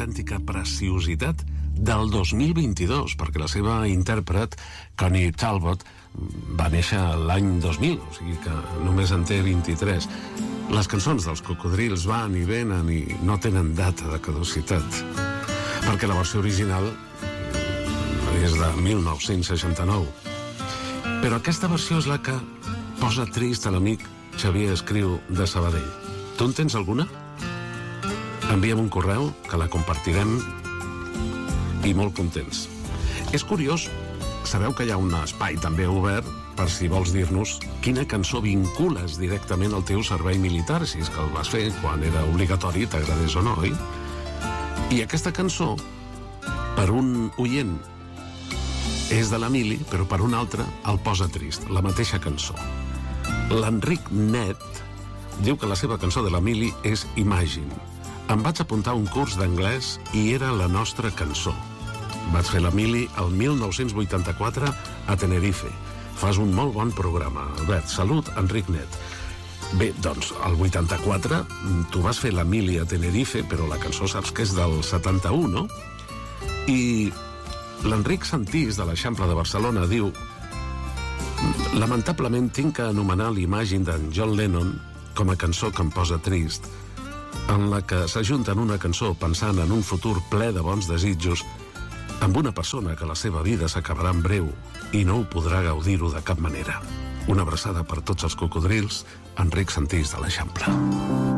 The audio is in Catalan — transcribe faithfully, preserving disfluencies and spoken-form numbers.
autèntica preciositat del dos mil vint-i-dos, perquè la seva intèrpret, Connie Talbot, va néixer l'any dos mil, o sigui que només en té vint-i-tres. Les cançons dels Cocodrils van i venen i no tenen data de caducitat, perquè la versió original és de mil nou-cents seixanta-nou. Però aquesta versió és la que posa trist a l'amic Xavier Escriu de Sabadell. Tu en tens alguna? Envia'm un correu, que la compartirem, i molt contents. És curiós, sabeu que hi ha un espai també obert per si vols dir-nos quina cançó vincules directament al teu servei militar, si és que el vas fer quan era obligatori, t'agradés o no, oi? I aquesta cançó, per un oient, és de la Mili, però per un altre el posa trist, la mateixa cançó. L'Enric Net diu que la seva cançó de la Mili és Imagine. Em vaig apuntar a un curs d'anglès i era la nostra cançó. Vaig fer la Mili el mil nou-cents vuitanta-quatre a Tenerife. Fas un molt bon programa, Albert. Salut, Enric Net. Bé, doncs, al vuitanta-quatre tu vas fer la Mili a Tenerife, però la cançó saps que és del setanta-u, no? I l'Enric Santís, de l'Eixample de Barcelona, diu: lamentablement tinc que anomenar l'Imagine d'en John Lennon com a cançó que em posa trist, en la que s'ajunten una cançó pensant en un futur ple de bons desitjos amb una persona que la seva vida s'acabarà en breu i no ho podrà gaudir-ho de cap manera. Una abraçada per tots els cocodrils, Enric Santís de l'Eixample.